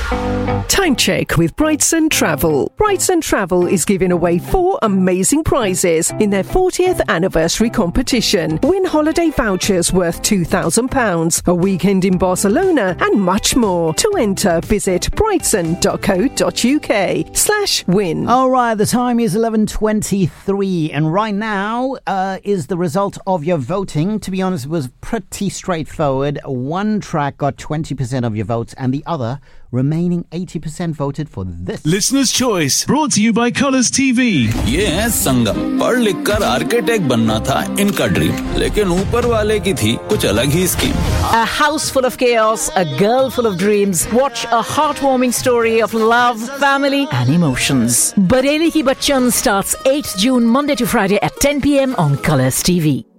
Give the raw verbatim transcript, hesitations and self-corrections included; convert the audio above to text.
Time check with Brightson Travel. Brightson Travel is giving away four amazing prizes in their fortieth anniversary competition. Win holiday vouchers worth two thousand pounds, a weekend in Barcelona, and much more. To enter, visit brightson.co.uk slash win. All right, the time is eleven twenty-three, and right now uh, is the result of your voting. To be honest, it was pretty straightforward. One track got twenty percent of your votes, and the other remaining eighty percent voted for this. Listener's Choice, brought to you by Colours T V. ये है संगम, पढ़ लिख कर architect बनना था इनका dream, लेकिन ऊपर वाले की थी कुछ अलग ही scheme. A house full of chaos, a girl full of dreams. Watch a heartwarming story of love, family and emotions. Bareli Ki Bachchan starts eighth June, Monday to Friday at ten p.m. on Colours T V.